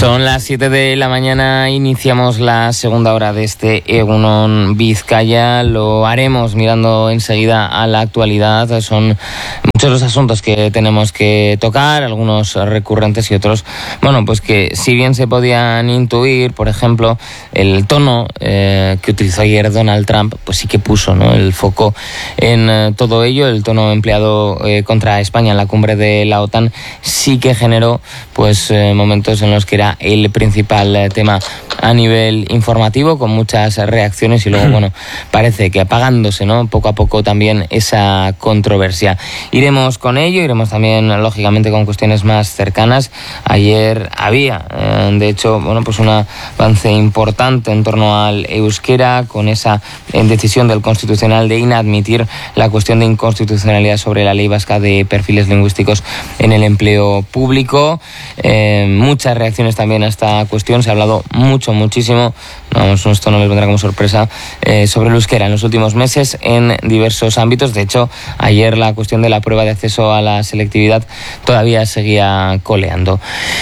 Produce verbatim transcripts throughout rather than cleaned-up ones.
Son las siete de la mañana, iniciamos la segunda hora de este Egunon Vizcaya. Lo haremos mirando enseguida a la actualidad. Son muchos los asuntos que tenemos que tocar, algunos recurrentes y otros, bueno, pues que si bien se podían intuir, por ejemplo, el tono eh, que utilizó ayer Donald Trump, pues sí que puso, ¿no?, el foco en eh, todo ello. El tono empleado eh, contra España en la cumbre de la OTAN sí que generó pues eh, momentos en los que era el principal eh, tema a nivel informativo, con muchas reacciones, y luego, bueno, parece que apagándose, ¿no?, poco a poco también esa controversia. Iremos con ello, iremos también, lógicamente, con cuestiones más cercanas. Ayer había, eh, de hecho, bueno, pues un avance importante en torno al euskera, con esa eh, decisión del Constitucional de inadmitir la cuestión de inconstitucionalidad sobre la ley vasca de perfiles lingüísticos en el empleo público. Eh, muchas reacciones también a esta cuestión. Se ha hablado mucho, muchísimo, vamos, esto no les vendrá como sorpresa, eh, sobre el euskera en los últimos meses en diversos ámbitos. De hecho, ayer la cuestión de la prueba de acceso a la selectividad todavía seguía coleando.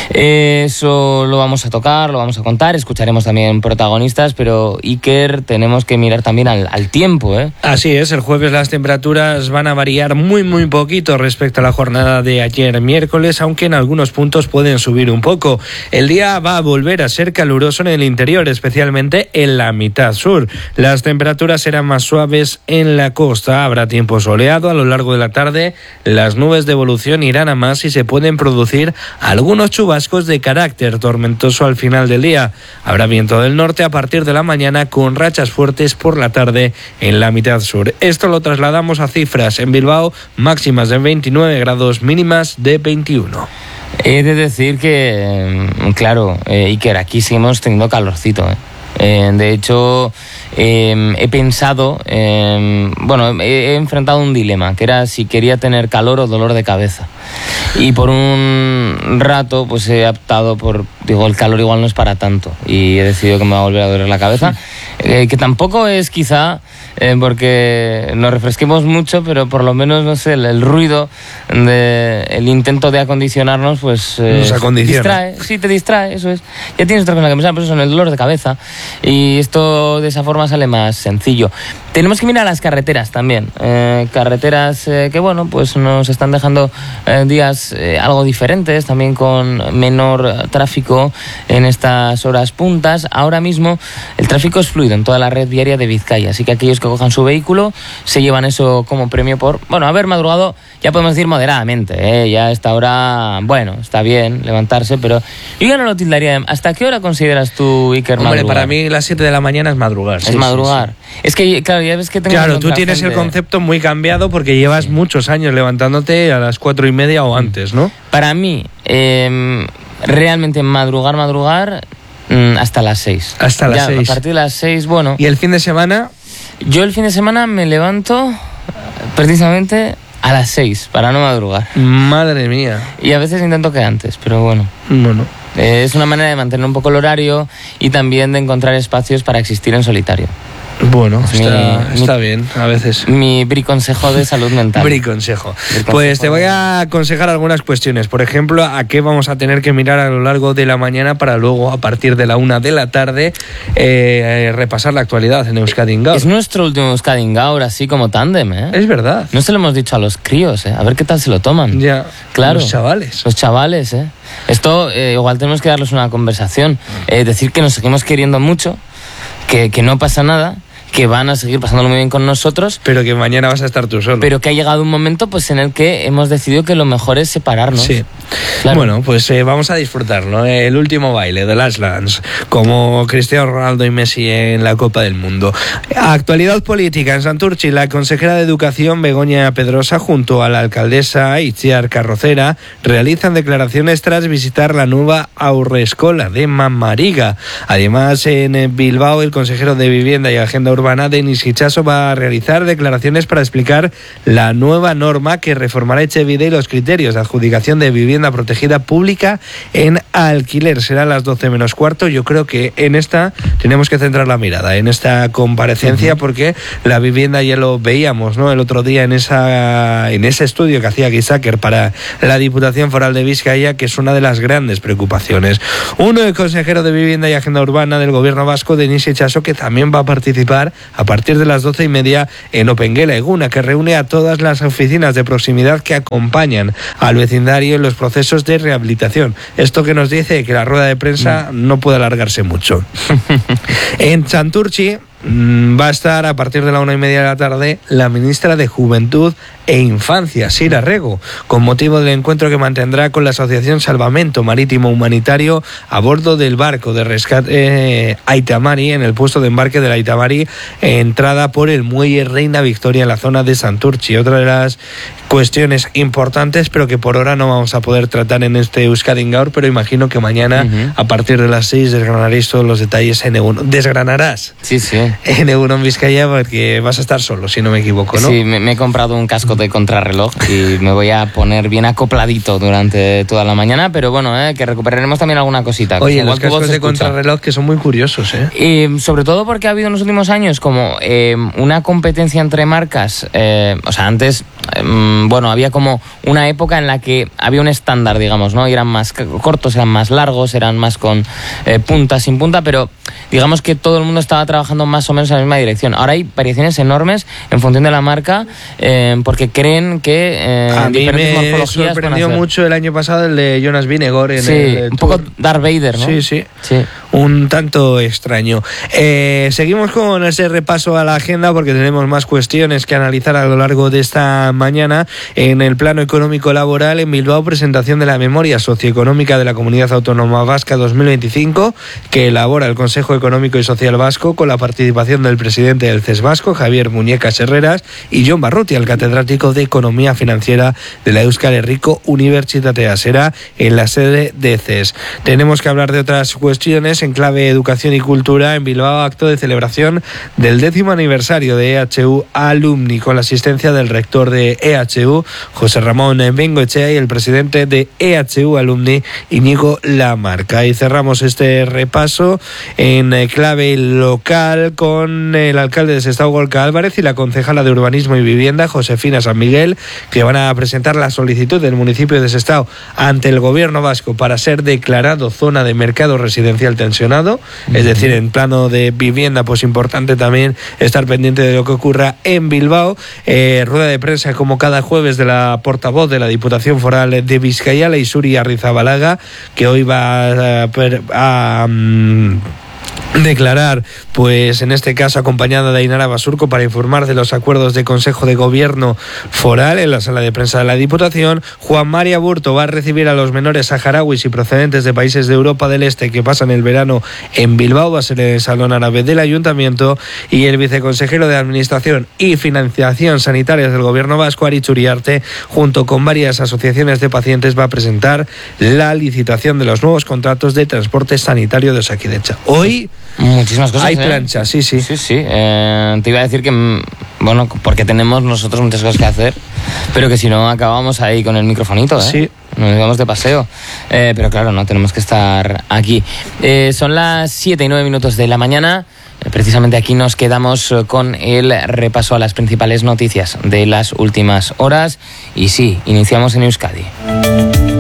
Eh, eso lo vamos a tocar, lo vamos a contar, escucharemos también protagonistas, pero Iker, tenemos que mirar también al, al tiempo, ¿eh? Así es, el jueves las temperaturas van a variar muy muy poquito respecto a la jornada de ayer miércoles, aunque en algunos puntos pueden subir un poco. El día va a volver a ser caluroso en el interior, especialmente en la mitad sur. Las temperaturas serán más suaves en la costa, habrá tiempo soleado a lo largo de la tarde, las nubes de evolución irán a más y se pueden producir algunos chubascos de carácter tormentoso al final del día. Habrá viento del norte a partir de la mañana, con rachas fuertes por la tarde en la mitad sur. Esto lo trasladamos a cifras. En Bilbao, máximas de veintinueve grados, mínimas de veintiuno. He de decir que, claro, eh, Iker, aquí seguimos teniendo calorcito, ¿eh? Eh, de hecho, eh, he pensado, eh, bueno, he, he enfrentado un dilema, que era si quería tener calor o dolor de cabeza. Y por un rato, pues he optado por, digo, el calor igual no es para tanto, y he decidido que me va a volver a doler la cabeza, eh, que tampoco es quizá eh, porque nos refresquemos mucho, pero por lo menos, no sé, el, el ruido de, el intento de acondicionarnos, pues eh, nos acondiciona. Distrae, sí, te distrae, eso es. Ya tienes otra cosa que pensar, pero eso es el dolor de cabeza, y esto de esa forma sale más sencillo. Tenemos que mirar a las carreteras también, eh, carreteras eh, que, bueno, pues nos están dejando eh, días eh, algo diferentes, también con menor tráfico en estas horas puntas. Ahora mismo el tráfico es fluido en toda la red viaria de Vizcaya, así que aquellos que cojan su vehículo se llevan eso como premio por, bueno, haber madrugado, ya podemos decir moderadamente, ¿eh? Ya a esta hora, bueno, está bien levantarse, pero yo ya no lo tildaría. ¿Hasta qué hora consideras tú, Iker, madrugar? Hombre, para mí las siete de la mañana es madrugar. Es sí, madrugar. Sí, sí. Es que, claro, ya ves que tengo Claro, tú tienes gente... el concepto muy cambiado porque llevas sí. muchos años levantándote a las cuatro y media o antes, ¿no? Para mí, eh, realmente madrugar, madrugar, hasta las seis. Hasta las ya, seis. A partir de las seis, bueno. ¿Y el fin de semana? Yo el fin de semana me levanto precisamente a las seis, para no madrugar. Madre mía. Y a veces intento que antes, pero bueno. Bueno. Eh, es una manera de mantener un poco el horario y también de encontrar espacios para existir en solitario. Bueno, es está, mi, está mi, bien, a veces. Mi briconsejo de salud mental. Briconsejo. Pues te voy a aconsejar algunas cuestiones. Por ejemplo, a qué vamos a tener que mirar a lo largo de la mañana para luego, a partir de la una de la tarde, eh, repasar la actualidad en Euskadi in Gaur. Es nuestro último Euskadi in Gaur, así como tándem, ¿eh? Es verdad. No se lo hemos dicho a los críos, ¿eh? A ver qué tal se lo toman. Ya, claro. Los chavales. Los chavales, ¿eh? Esto eh, igual tenemos que darles una conversación. Eh, decir que nos seguimos queriendo mucho, que, que no pasa nada, que van a seguir pasándolo muy bien con nosotros, pero que mañana vas a estar tú solo. Pero que ha llegado un momento pues en el que hemos decidido que lo mejor es separarnos. Sí. Claro. Bueno, pues eh, vamos a disfrutarlo. El último baile de Last Dance, como Cristiano Ronaldo y Messi en la Copa del Mundo. Actualidad política. En Santurchi, la consejera de Educación, Begoña Pedrosa, junto a la alcaldesa Itziar Carrocera, realizan declaraciones tras visitar la nueva aurreskola de Mamariga. Además, en Bilbao, el consejero de Vivienda y Agenda Urbana Urbana, Denis Itxaso, va a realizar declaraciones para explicar la nueva norma que reformará Etxebide y los criterios de adjudicación de vivienda protegida pública en alquiler. Será a las doce menos cuarto. Yo creo que en esta tenemos que centrar la mirada, en esta comparecencia, uh-huh. porque la vivienda ya lo veíamos, ¿no?, el otro día en esa en ese estudio que hacía Guisaker para la Diputación Foral de Vizcaya, que es una de las grandes preocupaciones. Uno, el consejero de Vivienda y Agenda Urbana del Gobierno vasco, Denis Itxaso, que también va a participar a partir de las doce y media en Opengela Eguna, que reúne a todas las oficinas de proximidad que acompañan al vecindario en los procesos de rehabilitación. Esto que nos dice que la rueda de prensa no puede alargarse mucho. En Santurtzi va a estar a partir de la una y media de la tarde la ministra de Juventud e Infancia, Sira Rego, con motivo del encuentro que mantendrá con la Asociación Salvamento Marítimo Humanitario a bordo del barco de rescate eh, Aita Mari, en el puesto de embarque del Aita Mari, entrada por el muelle Reina Victoria en la zona de Santurtzi. Otra de las cuestiones importantes, pero que por ahora no vamos a poder tratar en este Euskadi Gaur, pero imagino que mañana uh-huh. a partir de las seis desgranaréis todos los detalles en Egunon. ¿Desgranarás? Sí, sí. En Egunon Vizcaya, porque vas a estar solo, si no me equivoco, ¿no? Sí, me, me he comprado un casco de contrarreloj y me voy a poner bien acopladito durante toda la mañana, pero bueno, eh, que recuperaremos también alguna cosita. Oye, los cascos de contrarreloj que son muy curiosos, ¿eh? Y sobre todo porque ha habido en los últimos años como eh, una competencia entre marcas, eh, o sea, antes, eh, bueno, había como una época en la que había un estándar, digamos, ¿no? Y eran más cortos, eran más largos, eran más con eh, punta, sin punta, pero digamos que todo el mundo estaba trabajando más o menos en la misma dirección. Ahora hay variaciones enormes en función de la marca, eh, porque creen que eh, a mí me sorprendió mucho el año pasado el de Jonas Vingegaard en sí, el un poco Darth Vader, ¿no? Sí, sí, sí. Un tanto extraño. Eh, seguimos con ese repaso a la agenda porque tenemos más cuestiones que analizar a lo largo de esta mañana. En el plano económico laboral, en Bilbao, presentación de la memoria socioeconómica de la Comunidad Autónoma Vasca dos mil veinticinco, que elabora el Consejo Económico y Social Vasco, con la participación del presidente del C E S Vasco, Javier Muñecas Herreras, y Jon Barrutia, el catedrático de Economía Financiera de la Euskal Herriko Unibertsitatea. Será en la sede de C E S. Tenemos que hablar de otras cuestiones en clave educación y cultura. En Bilbao, acto de celebración del décimo aniversario de E H U Alumni, con la asistencia del rector de E H U, José Ramón Bengoechea, y el presidente de E H U Alumni, Íñigo Lamarca. Y cerramos este repaso en clave local con el alcalde de Sestao, Gorka Álvarez, y la concejala de Urbanismo y Vivienda, Josefina San Miguel, que van a presentar la solicitud del municipio de Sestao ante el gobierno vasco para ser declarado zona de mercado residencial tensionado. Uh-huh. Es decir, en plano de vivienda, pues importante también estar pendiente de lo que ocurra en Bilbao. Eh, rueda de prensa como cada jueves de la portavoz de la Diputación Foral de Vizcaya, Isuri Arrizabalaga, que hoy va a, a, a declarar, pues en este caso acompañada de Ainara Basurco, para informar de los acuerdos de Consejo de Gobierno Foral en la sala de prensa de la Diputación. Juan María Burto va a recibir a los menores saharauis y procedentes de países de Europa del Este que pasan el verano en Bilbao, va a ser en el Salón Árabe del Ayuntamiento. Y el viceconsejero de Administración y Financiación Sanitarias del Gobierno Vasco, Aritz Uriarte, junto con varias asociaciones de pacientes, va a presentar la licitación de los nuevos contratos de transporte sanitario de Osakidetza. Hoy muchísimas cosas. Hay ¿eh? plancha, sí, sí. Sí, sí. Eh, te iba a decir que, bueno, porque tenemos nosotros muchas cosas que hacer, pero que si no acabamos ahí con el microfonito, ¿eh? Sí. Nos vamos de paseo. Eh, pero claro, no tenemos que estar aquí. Eh, son las siete y nueve minutos de la mañana. Eh, precisamente aquí nos quedamos con el repaso a las principales noticias de las últimas horas. Y sí, iniciamos en Euskadi.